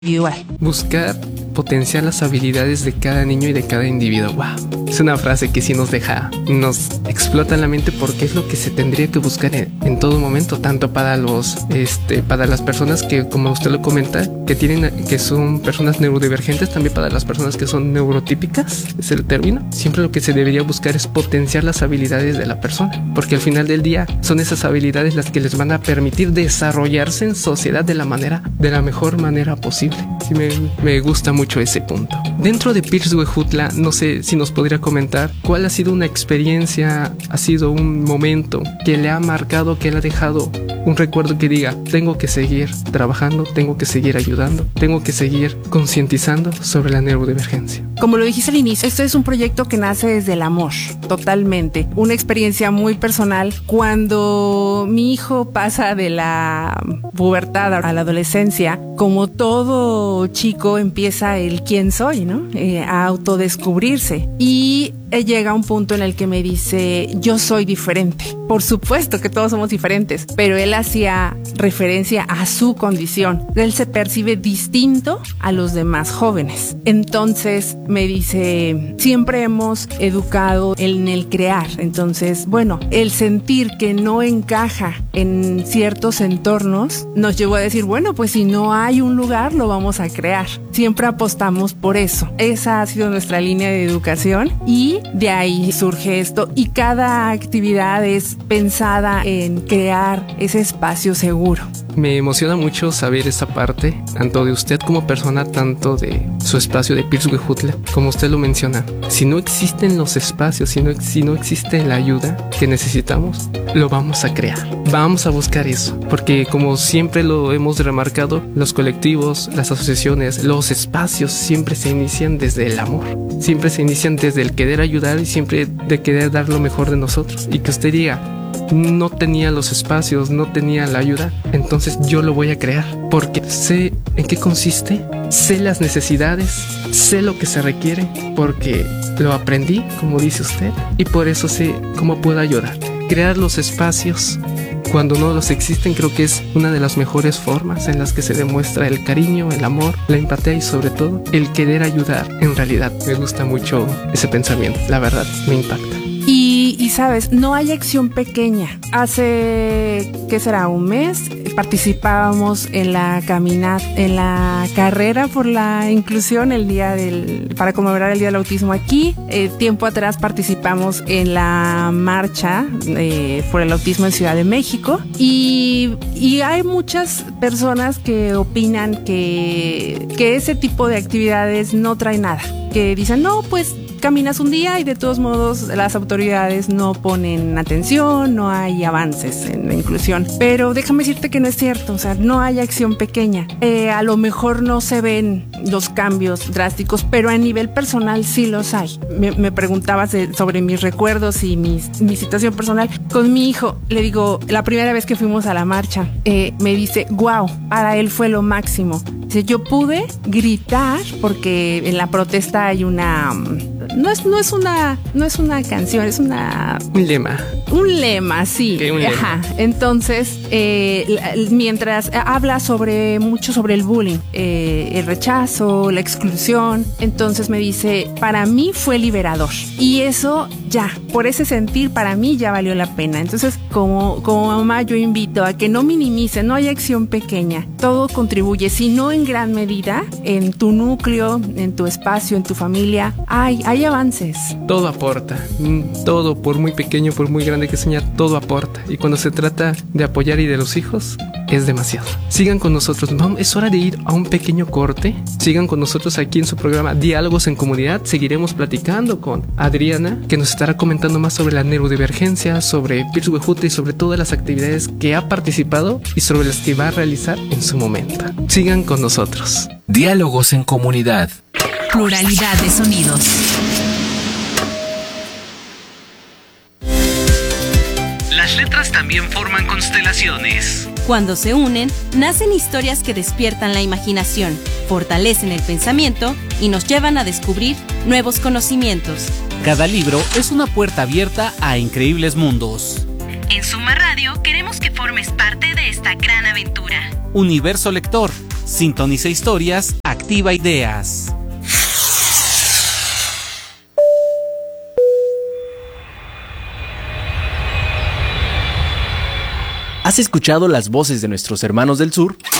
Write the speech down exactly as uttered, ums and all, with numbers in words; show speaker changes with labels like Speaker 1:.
Speaker 1: individual.
Speaker 2: Buscar potenciar las habilidades de cada niño y de cada individuo. Wow, es una frase que sí nos deja, nos explota en la mente, porque es lo que se tendría que buscar en, en todo momento, tanto para los, este, para las personas que, como usted lo comenta, que tienen, que son personas neurodivergentes, también para las personas que son neurotípicas, es el término. Siempre lo que se debería buscar es potenciar las habilidades de la persona, porque al final del día son esas habilidades las que les van a permitir desarrollarse en sociedad de la manera, de la mejor manera posible. Sí, me, me gusta mucho ese punto. Dentro de Pierce Huejutla, no sé si nos podría comentar cuál ha sido una experiencia, ha sido un momento que le ha marcado, que le ha dejado un recuerdo que diga, tengo que seguir trabajando, tengo que seguir ayudando, tengo que seguir concientizando sobre la neurodivergencia.
Speaker 1: Como lo dijiste al inicio, esto es un proyecto que nace desde el amor, totalmente. Una experiencia muy personal. Cuando mi hijo pasa de la pubertad a la adolescencia, como todo chico empieza el quién soy, ¿no? Eh, a autodescubrirse. Y llega un punto en el que me dice, yo soy diferente. Por supuesto que todos somos diferentes, pero él hacía referencia a su condición. Él se percibe distinto a los demás jóvenes. Entonces me dice, siempre hemos educado en el crear. Entonces, bueno, el sentir que no encaja en ciertos entornos nos llevó a decir, bueno, pues si no hay un lugar, lo vamos a crear. Siempre apostamos por eso. Esa ha sido nuestra línea de educación y de ahí surge esto, y cada actividad es pensada en crear ese espacio seguro.
Speaker 2: Me emociona mucho saber esa parte, tanto de usted como persona, tanto de su espacio de Pierce Huejutla, como usted lo menciona. Si no existen los espacios, si no, si no existe la ayuda que necesitamos, lo vamos a crear. Vamos a buscar eso, porque como siempre lo hemos remarcado, los colectivos, las asociaciones, los espacios siempre se inician desde el amor. Siempre se inician desde el querer ayudar y siempre de querer dar lo mejor de nosotros. Y que usted diga, no tenía los espacios, no tenía la ayuda, entonces yo lo voy a crear, porque sé en qué consiste, sé las necesidades, sé lo que se requiere, porque lo aprendí, como dice usted, y por eso sé cómo puedo ayudar. Crear los espacios cuando no los existen, creo que es una de las mejores formas en las que se demuestra el cariño, el amor, la empatía y sobre todo el querer ayudar. En realidad me gusta mucho ese pensamiento, la verdad me impacta.
Speaker 1: Y, y sabes, no hay acción pequeña. Hace, ¿qué será? Un mes participábamos en la caminata, en la carrera por la inclusión, el día del, para conmemorar el Día del Autismo aquí. Eh, tiempo atrás participamos en la marcha eh, por el autismo en Ciudad de México. Y, y hay muchas personas que opinan que, que ese tipo de actividades no trae nada. Que dicen, no, pues caminas un día y de todos modos las autoridades no ponen atención, no hay avances en la inclusión. Pero déjame decirte que no es cierto, o sea, no hay acción pequeña. Eh, a lo mejor no se ven los cambios drásticos, pero a nivel personal sí los hay. Me, me preguntabas de, sobre mis recuerdos y mis, mi situación personal. Con mi hijo, le digo, la primera vez que fuimos a la marcha, eh, me dice, wow, para él fue lo máximo. Dice, yo pude gritar porque en la protesta hay una... No es, no es una, no es una canción, es una...
Speaker 2: Un lema.
Speaker 1: Un lema, sí.
Speaker 2: Okay, un lema.
Speaker 1: Ajá. Entonces, eh, mientras habla sobre mucho sobre el bullying, eh, el rechazo, la exclusión, entonces me dice, para mí fue liberador. Y eso ya, por ese sentir, para mí ya valió la pena. Entonces, como, como mamá, yo invito a que no minimicen, no hay acción pequeña. Todo contribuye, si no en gran medida, en tu núcleo, en tu espacio, en tu familia, hay, hay avances.
Speaker 2: Todo aporta, todo, por muy pequeño, por muy grande que sea, todo aporta. Y cuando se trata de apoyar y de los hijos, es demasiado. Sigan con nosotros, vamos, es hora de ir a un pequeño corte. Sigan con nosotros aquí en su programa Diálogos en Comunidad. Seguiremos platicando con Adriana, que nos estará comentando más sobre la neurodivergencia, sobre Pierce Huejutla y sobre todas las actividades que ha participado y sobre las que va a realizar en su momento. Sigan con nosotros.
Speaker 3: Diálogos en Comunidad.
Speaker 4: Pluralidad de sonidos.
Speaker 5: Las letras también forman constelaciones.
Speaker 6: Cuando se unen, nacen historias que despiertan la imaginación, fortalecen el pensamiento y nos llevan a descubrir nuevos conocimientos.
Speaker 7: Cada libro es una puerta abierta a increíbles mundos.
Speaker 4: En Suma Radio queremos que formes parte de esta gran aventura.
Speaker 7: Universo Lector. Sintoniza historias, activa ideas.
Speaker 8: ¿Has escuchado las voces de nuestros hermanos del sur?